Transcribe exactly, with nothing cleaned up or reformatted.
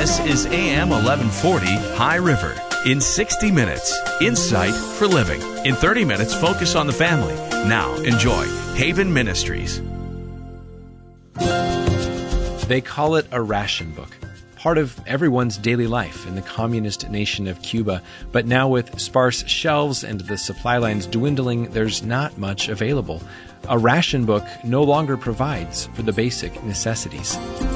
This is A M eleven forty High River. In sixty minutes, insight for living. In thirty minutes, focus on the family. Now, enjoy Haven Ministries. They call it a ration book, part of everyone's daily life in the communist nation of Cuba. But now with sparse shelves and the supply lines dwindling, there's not much available. A ration book no longer provides for the basic necessities.